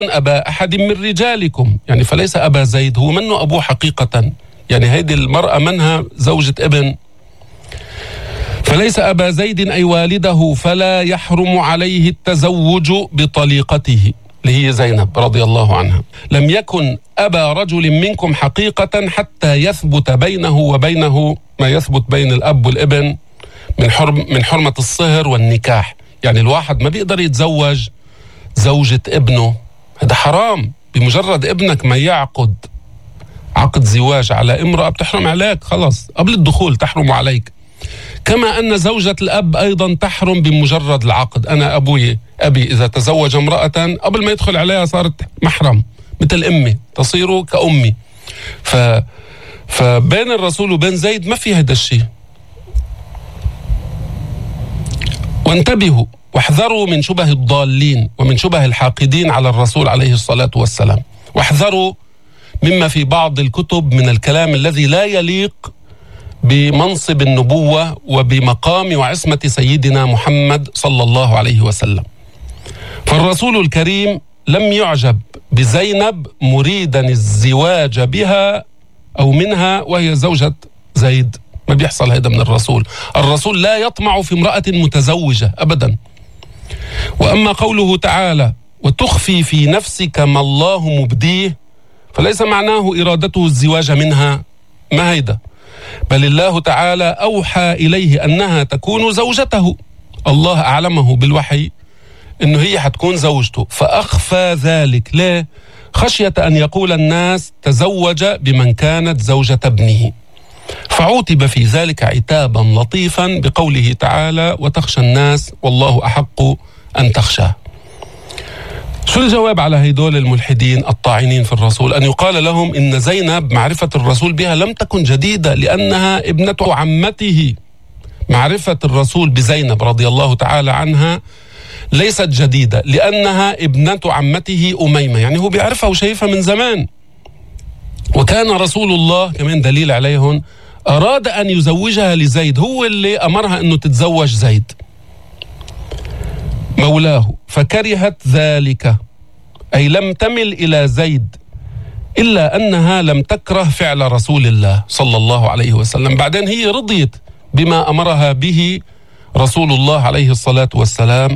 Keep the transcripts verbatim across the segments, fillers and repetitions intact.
أبا أحد من رجالكم، يعني فليس أبا زيد، هو منه أبوه حقيقة، يعني هيدي المرأة منها زوجة ابن، فليس أبا زيد أي والده، فلا يحرم عليه التزوج بطليقته اللي هي زينب رضي الله عنها. لم يكن أبا رجل منكم حقيقة حتى يثبت بينه وبينه ما يثبت بين الأب والابن من حرم من حرمة الصهر والنكاح. يعني الواحد ما بيقدر يتزوج زوجة ابنه، هذا حرام. بمجرد ابنك ما يعقد عقد زواج على امرأة بتحرم عليك، خلاص قبل الدخول تحرم عليك. كما أن زوجة الأب أيضا تحرم بمجرد العقد. أنا أبوي أبي إذا تزوج امرأة قبل ما يدخل عليها صارت محرم، مثل أمي تصير كأمي. ف... فبين الرسول وبين زيد ما في هذا الشيء. وانتبهوا واحذروا من شبه الضالين ومن شبه الحاقدين على الرسول عليه الصلاة والسلام، واحذروا مما في بعض الكتب من الكلام الذي لا يليق بمنصب النبوة وبمقام وعصمة سيدنا محمد صلى الله عليه وسلم. فالرسول الكريم لم يعجب بزينب مريدا الزواج بها أو منها وهي زوجة زيد، ما بيحصل هذا من الرسول. الرسول لا يطمع في امرأة متزوجة أبدا. وأما قوله تعالى وتخفي في نفسك ما الله مبديه، فليس معناه إرادته الزواج منها، ما هيدا، بل الله تعالى أوحى إليه أنها تكون زوجته. الله أعلمه بالوحي أنه هي حتكون زوجته، فأخفى ذلك. ليه؟ خشية أن يقول الناس تزوج بمن كانت زوجة ابنه، فعوتب في ذلك عتابا لطيفا بقوله تعالى وتخشى الناس والله أحق أن تخشاه. شو الجواب على هيدول الملحدين الطاعنين في الرسول؟ أن يقال لهم إن زينب معرفة الرسول بها لم تكن جديدة، لأنها ابنة عمته. معرفة الرسول بزينب رضي الله تعالى عنها ليست جديدة، لأنها ابنة عمته أميمة، يعني هو بيعرفها وشايفها من زمان. وكان رسول الله كمان دليل عليهم أراد أن يزوجها لزيد، هو اللي أمرها أنه تتزوج زيد مولاه، فكرهت ذلك، أي لم تمل إلى زيد، إلا أنها لم تكره فعل رسول الله صلى الله عليه وسلم. بعدين هي رضيت بما أمرها به رسول الله عليه الصلاة والسلام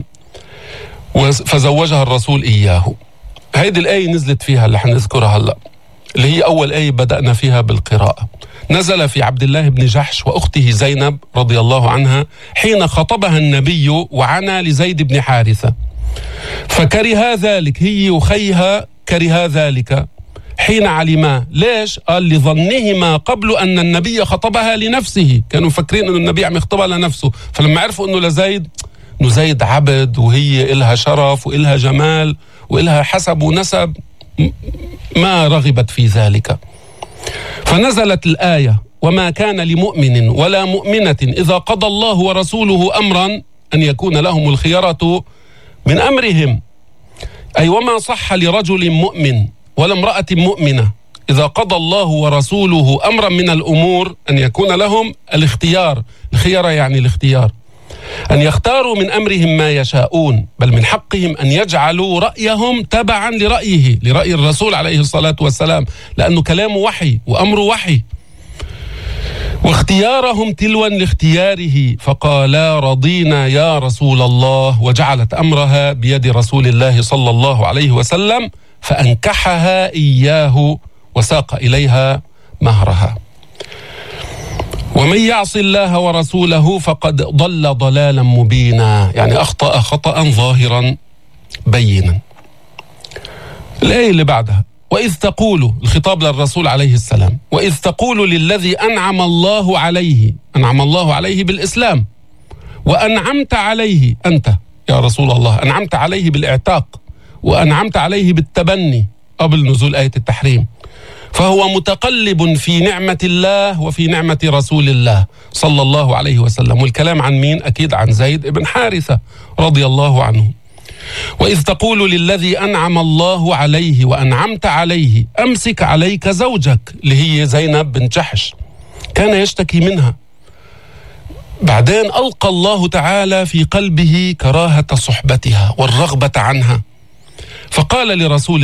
فزوجها الرسول إياه. هيدي الآية نزلت فيها اللي حنذكرها هلأ، اللي هي أول آية بدأنا فيها بالقراءة. نزل في عبد الله بن جحش وأخته زينب رضي الله عنها حين خطبها النبي وعنى لزيد بن حارثة، فكرها ذلك، هي وخيها كرها ذلك حين علما. ليش؟ قال لظنهما قبل أن النبي خطبها لنفسه، كانوا فاكرين أن النبي عم يخطبها لنفسه، فلما عرفوا أنه لزيد، أنه زيد عبد وهي إلها شرف وإلها جمال وإلها حسب ونسب، ما رغبت في ذلك. فنزلت الآية وما كان لمؤمن ولا مؤمنة إذا قضى الله ورسوله أمرا أن يكون لهم الخيرة من أمرهم، أي وما صح لرجل مؤمن ولا امرأة مؤمنة إذا قضى الله ورسوله أمرا من الأمور أن يكون لهم الاختيار. الخيرة يعني الاختيار، أن يختاروا من أمرهم ما يشاءون، بل من حقهم أن يجعلوا رأيهم تبعا لرأيه، لرأي الرسول عليه الصلاة والسلام، لأنه كلامه وحي وأمره وحي. واختيارهم تلوا لاختياره، فقالا رضينا يا رسول الله، وجعلت أمرها بيد رسول الله صلى الله عليه وسلم، فأنكحها إياه وساق إليها مهرها. ومن يعص الله ورسوله فقد ضل ضلالا مبينا، يعني أخطأ خطأ ظاهرا بينا. الآية اللي بعدها وإذ تقول، الخطاب للرسول عليه السلام، وإذ تقول للذي أنعم الله عليه، أنعم الله عليه بالإسلام، وأنعمت عليه أنت يا رسول الله، أنعمت عليه بالإعتاق وأنعمت عليه بالتبني قبل نزول آية التحريم، فهو متقلب في نعمة الله وفي نعمة رسول الله صلى الله عليه وسلم. والكلام عن مين؟ أكيد عن زيد بن حارثة رضي الله عنه. وإذ تقول للذي أنعم الله عليه وأنعمت عليه أمسك عليك زوجك، اللي هي زينب بن جحش، كان يشتكي منها. بعدين ألقى الله تعالى في قلبه كراهة صحبتها والرغبة عنها، فقال لرسول